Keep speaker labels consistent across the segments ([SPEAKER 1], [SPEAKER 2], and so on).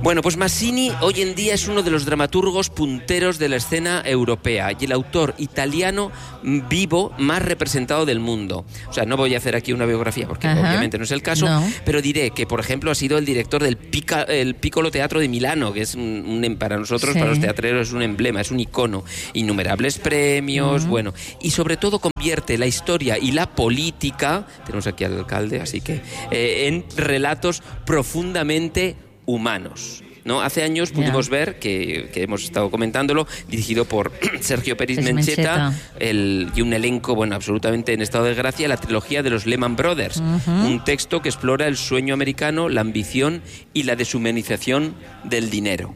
[SPEAKER 1] Bueno, pues Masini hoy en día es uno de los dramaturgos punteros de la escena europea y el autor italiano vivo más representado del mundo. O sea, no voy a hacer aquí una biografía porque obviamente no es el caso, pero diré que, por ejemplo, ha sido el director del Piccolo Teatro de Milano, que es para nosotros, para los teatreros, es un emblema, es un icono. Innumerables premios, bueno, y sobre todo convierte la historia y la política, tenemos aquí al alcalde, así que, en relatos profundamente humanos, ¿no? Hace años pudimos ver, que hemos estado comentándolo, dirigido por Sergio Peris Mencheta, y un elenco, bueno, absolutamente en estado de gracia, la trilogía de los Lehman Brothers, un texto que explora el sueño americano, la ambición y la deshumanización del dinero.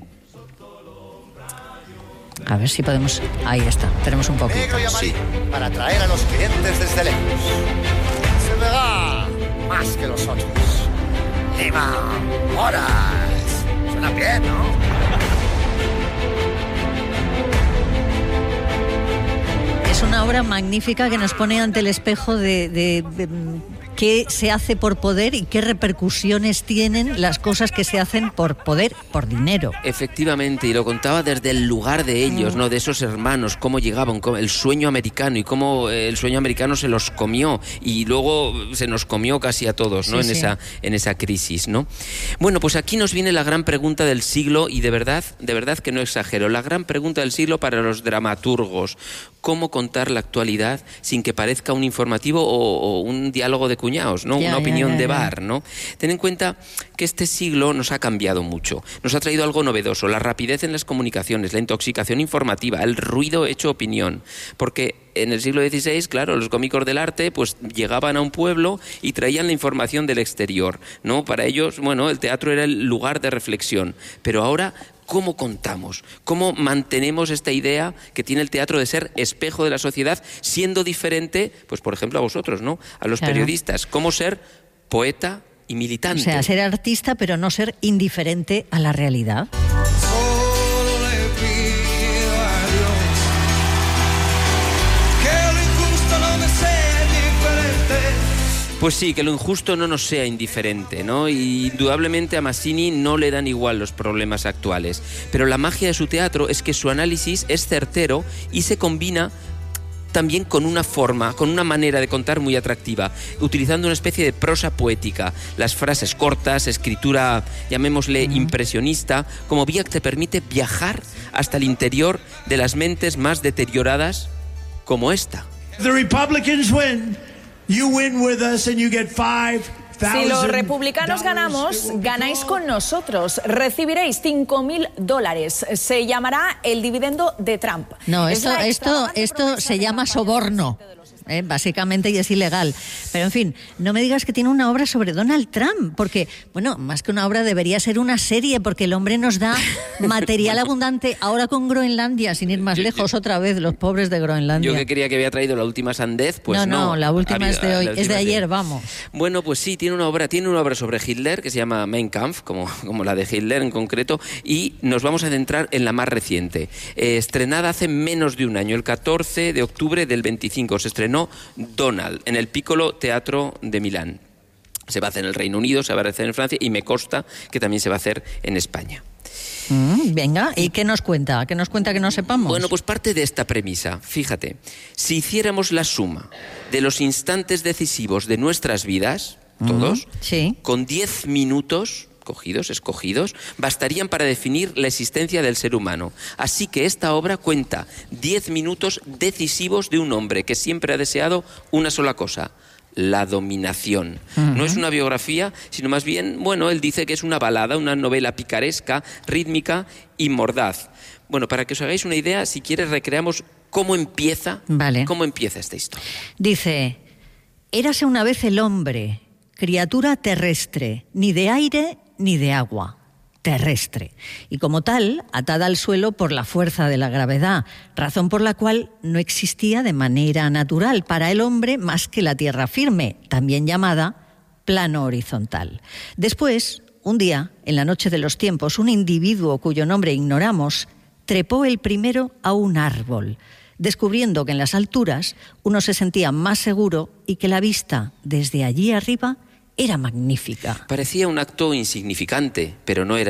[SPEAKER 2] A ver si podemos... Ahí está, tenemos un poquito.
[SPEAKER 3] Sí. Para atraer a los clientes desde lejos. Se verá más que los otros. Lima, horas. Suena bien, ¿no?
[SPEAKER 2] Es una obra magnífica que nos pone ante el espejo de qué se hace por poder y qué repercusiones tienen las cosas que se hacen por poder, por dinero.
[SPEAKER 1] Efectivamente, y lo contaba desde el lugar de ellos, ¿no? De esos hermanos, cómo llegaban, el sueño americano y cómo el sueño americano se los comió y luego se nos comió casi a todos, ¿no? En esa crisis, ¿no? Bueno, pues aquí nos viene la gran pregunta del siglo y de verdad que no exagero, la gran pregunta del siglo para los dramaturgos. ¿Cómo contar la actualidad sin que parezca un informativo o un diálogo de cuñados, ¿no? Una opinión de bar, ¿no? Ten en cuenta que este siglo nos ha cambiado mucho. Nos ha traído algo novedoso, la rapidez en las comunicaciones, la intoxicación informativa, el ruido hecho opinión. Porque en el siglo XVI, claro, los cómicos del arte pues llegaban a un pueblo y traían la información del exterior, ¿no? Para ellos, bueno, el teatro era el lugar de reflexión. Pero ahora, ¿cómo contamos? ¿Cómo mantenemos esta idea que tiene el teatro de ser espejo de la sociedad, siendo diferente, pues por ejemplo a vosotros, ¿no? A los periodistas. ¿Cómo ser poeta y militante?
[SPEAKER 2] O sea, ser artista pero no ser indiferente a la realidad.
[SPEAKER 1] Pues sí, que lo injusto no nos sea indiferente, ¿no? Y indudablemente a Masini no le dan igual los problemas actuales. Pero la magia de su teatro es que su análisis es certero y se combina también con una forma, con una manera de contar muy atractiva, utilizando una especie de prosa poética, las frases cortas, escritura, llamémosle impresionista, como vía que te permite viajar hasta el interior de las mentes más deterioradas como esta.
[SPEAKER 4] The Republicans win. You win with us and you get $5,000.
[SPEAKER 5] Si los republicanos ganamos, ganáis con nosotros. Recibiréis $5,000. Se llamará el dividendo de Trump.
[SPEAKER 2] No, esto se llama soborno. Básicamente, y es ilegal. Pero en fin, no me digas que tiene una obra sobre Donald Trump, porque, bueno, más que una obra debería ser una serie, porque el hombre nos da material abundante. Ahora con Groenlandia, sin ir más lejos, otra vez, los pobres de Groenlandia.
[SPEAKER 1] Yo que creía que había traído la última sandez, pues no.
[SPEAKER 2] No, la última es de hoy, es de ayer, vamos.
[SPEAKER 1] Bueno, pues sí, tiene una obra sobre Hitler, que se llama Mein Kampf, como la de Hitler en concreto, y nos vamos a centrar en la más reciente. Estrenada hace menos de un año, el 14 de octubre del 25, se estrenó Donald, en el Piccolo Teatro de Milán. Se va a hacer en el Reino Unido, se va a hacer en Francia y me consta que también se va a hacer en España.
[SPEAKER 2] Venga, ¿y qué nos cuenta? ¿Qué nos cuenta que no sepamos?
[SPEAKER 1] Bueno, pues parte de esta premisa. Fíjate, si hiciéramos la suma de los instantes decisivos de nuestras vidas, todos, con 10 minutos escogidos, bastarían para definir la existencia del ser humano. Así que esta obra cuenta 10 minutos decisivos de un hombre que siempre ha deseado una sola cosa: la dominación. No es una biografía, sino más bien, bueno, él dice que es una balada, una novela picaresca, rítmica y mordaz. Bueno, para que os hagáis una idea, si quieres recreamos cómo empieza esta historia.
[SPEAKER 2] Dice: érase una vez el hombre, criatura terrestre, ni de aire ni de agua, terrestre, y como tal, atada al suelo por la fuerza de la gravedad, razón por la cual no existía de manera natural para el hombre más que la tierra firme, también llamada plano horizontal. Después, un día, en la noche de los tiempos, un individuo cuyo nombre ignoramos, trepó el primero a un árbol, descubriendo que en las alturas uno se sentía más seguro y que la vista desde allí arriba era magnífica.
[SPEAKER 1] Parecía un acto insignificante, pero no era así.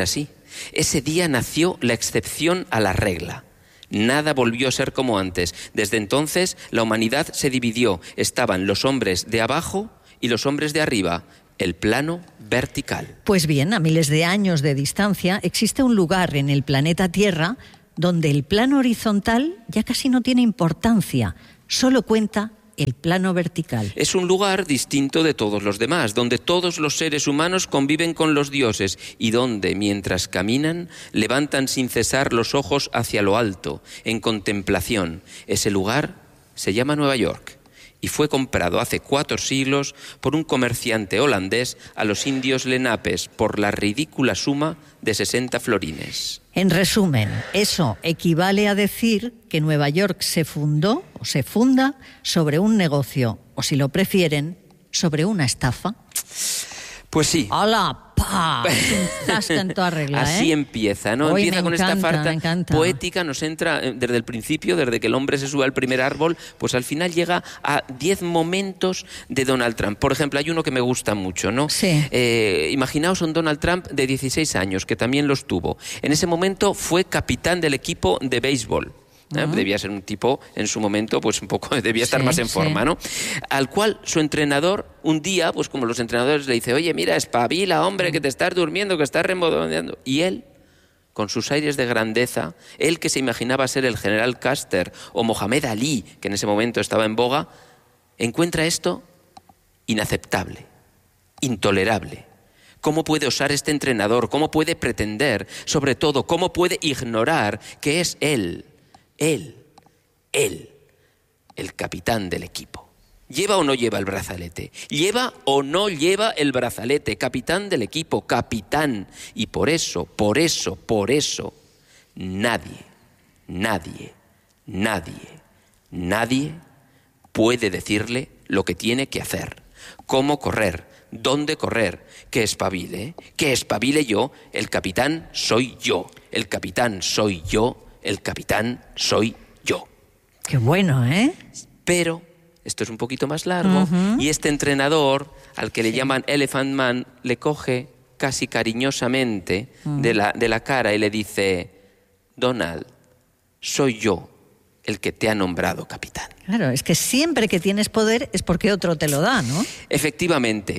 [SPEAKER 1] Ese día nació la excepción a la regla. Nada volvió a ser como antes. Desde entonces la humanidad se dividió. Estaban los hombres de abajo y los hombres de arriba. El plano vertical.
[SPEAKER 2] Pues bien, a miles de años de distancia existe un lugar en el planeta Tierra donde el plano horizontal ya casi no tiene importancia, solo cuenta el plano vertical.
[SPEAKER 1] Es un lugar distinto de todos los demás, donde todos los seres humanos conviven con los dioses y donde, mientras caminan, levantan sin cesar los ojos hacia lo alto, en contemplación. Ese lugar se llama Nueva York y fue comprado hace 4 siglos por un comerciante holandés a los indios lenapes por la ridícula suma de 60 florines.
[SPEAKER 2] En resumen, eso equivale a decir que Nueva York se fundó o se funda sobre un negocio, o si lo prefieren, sobre una estafa.
[SPEAKER 1] Pues sí.
[SPEAKER 2] ¡Hala! ¡Pah! Un zasca en toda regla,
[SPEAKER 1] Así empieza, ¿no?
[SPEAKER 2] Hoy
[SPEAKER 1] empieza con esta farta
[SPEAKER 2] encanta.
[SPEAKER 1] poética, nos entra desde el principio, desde que el hombre se sube al primer árbol, pues al final llega a 10 momentos de Donald Trump. Por ejemplo, hay uno que me gusta mucho, ¿no?
[SPEAKER 2] Sí.
[SPEAKER 1] Imaginaos un Donald Trump de 16 años, que también los tuvo. En ese momento fue capitán del equipo de béisbol. Debía ser un tipo, en su momento, pues un poco, debía estar más en forma, ¿no? Al cual su entrenador, un día, pues como los entrenadores le dice, oye, mira, espabila, hombre, que te estás durmiendo, que estás remodoneando. Y él, con sus aires de grandeza, él que se imaginaba ser el general Custer o Mohamed Ali, que en ese momento estaba en boga, encuentra esto inaceptable, intolerable. ¿Cómo puede osar este entrenador? ¿Cómo puede pretender? Sobre todo, ¿cómo puede ignorar que es él, el capitán del equipo? ¿Lleva o no lleva el brazalete? ¿Lleva o no lleva el brazalete? Capitán del equipo, capitán. Y por eso, nadie puede decirle lo que tiene que hacer, cómo correr, dónde correr, que espabile yo, el capitán soy yo, el capitán soy yo. El capitán soy yo.
[SPEAKER 2] Qué bueno, ¿eh?
[SPEAKER 1] Pero esto es un poquito más largo y este entrenador, al que le llaman Elephant Man, le coge casi cariñosamente de la cara y le dice, Donald, soy yo el que te ha nombrado capitán.
[SPEAKER 2] Claro, es que siempre que tienes poder es porque otro te lo da, ¿no?
[SPEAKER 1] Efectivamente.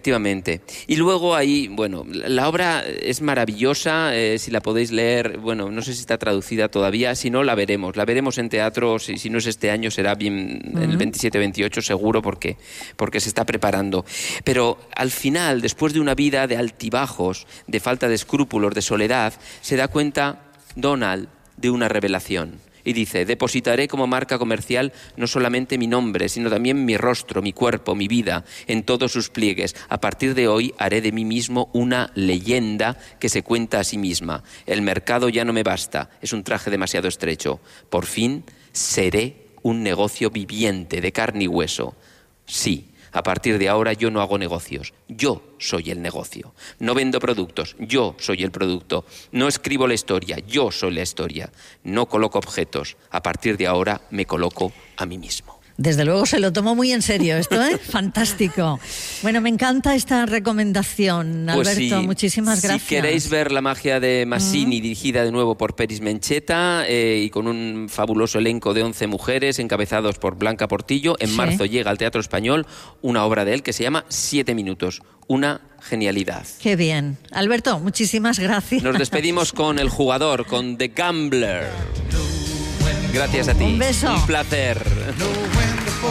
[SPEAKER 1] Y luego ahí, bueno, la obra es maravillosa, si la podéis leer, bueno, no sé si está traducida todavía, si no la veremos en teatro, si no es este año será bien el 27-28 seguro porque se está preparando. Pero al final, después de una vida de altibajos, de falta de escrúpulos, de soledad, se da cuenta Donald de una revelación. Y dice, depositaré como marca comercial no solamente mi nombre, sino también mi rostro, mi cuerpo, mi vida, en todos sus pliegues. A partir de hoy haré de mí mismo una leyenda que se cuenta a sí misma. El mercado ya no me basta, es un traje demasiado estrecho. Por fin seré un negocio viviente de carne y hueso. Sí. A partir de ahora yo no hago negocios, yo soy el negocio. No vendo productos, yo soy el producto. No escribo la historia, yo soy la historia. No coloco objetos, a partir de ahora me coloco a mí mismo.
[SPEAKER 2] Desde luego se lo tomó muy en serio esto, ¿eh? Fantástico. Bueno, me encanta esta recomendación,
[SPEAKER 1] Pues
[SPEAKER 2] Alberto,
[SPEAKER 1] sí,
[SPEAKER 2] muchísimas gracias.
[SPEAKER 1] Si queréis ver La magia de Masini, dirigida de nuevo por Peris Mencheta y con un fabuloso elenco de 11 mujeres encabezados por Blanca Portillo, en marzo llega al Teatro Español una obra de él que se llama 7 minutos, una genialidad.
[SPEAKER 2] Qué bien. Alberto, muchísimas gracias.
[SPEAKER 1] Nos despedimos con El jugador, con The Gambler. Gracias a ti.
[SPEAKER 2] Un beso.
[SPEAKER 1] Un placer.